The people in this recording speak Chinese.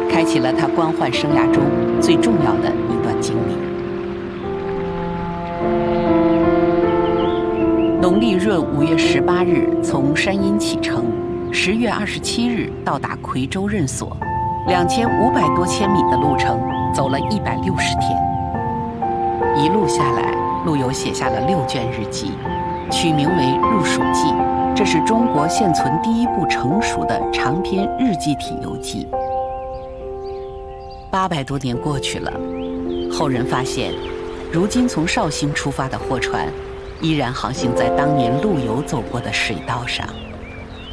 开启了他官宦生涯中最重要的一段经历。农历闰5月18日从山阴启程，10月27日到达夔州任所，2500多千米的路程，走了160天。一路下来，陆游写下了6卷日记，取名为《入蜀记》，这是中国现存第一部成熟的长篇日记体游记。800多年过去了，后人发现，如今从绍兴出发的货船，依然航行在当年陆游走过的水道上。